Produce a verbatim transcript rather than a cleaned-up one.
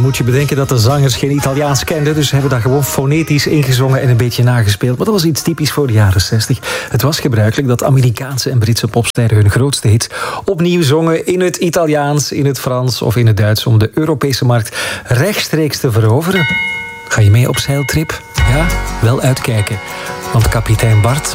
dan moet je bedenken dat de zangers geen Italiaans kenden, dus hebben dat gewoon fonetisch ingezongen en een beetje nagespeeld. Maar dat was iets typisch voor de jaren zestig. Het was gebruikelijk dat Amerikaanse en Britse popsterren hun grootste hits opnieuw zongen in het Italiaans, in het Frans of in het Duits om de Europese markt rechtstreeks te veroveren. Ga je mee op zeiltrip? Ja, wel uitkijken. Want kapitein Bart